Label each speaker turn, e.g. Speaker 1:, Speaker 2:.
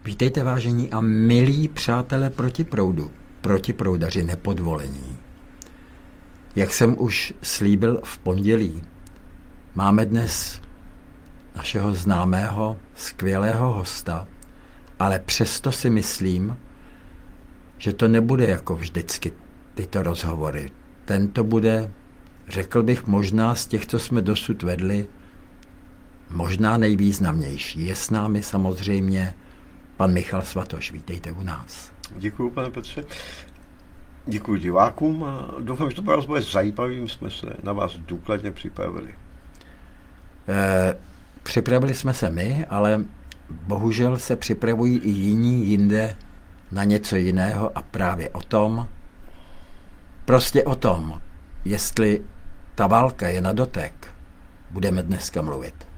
Speaker 1: Vítejte, vážení a milí přátelé protiproudaři nepodvolení. Jak jsem už slíbil v pondělí, máme dnes našeho známého, skvělého hosta, ale přesto si myslím, že to nebude jako vždycky tyto rozhovory. Tento bude, řekl bych, možná z těch, co jsme dosud vedli, možná nejvýznamnější. Je s námi samozřejmě pan Michal Svatoš. Vítejte u nás.
Speaker 2: Děkuji, pane Petře. Děkuji divákům a doufám, že to pro vás bude zajímavý. Jsme se na vás důkladně připravili.
Speaker 1: Připravili jsme se my, ale bohužel se připravují i jiní jinde na něco jiného a právě o tom, jestli ta válka je na dotek, budeme dneska mluvit.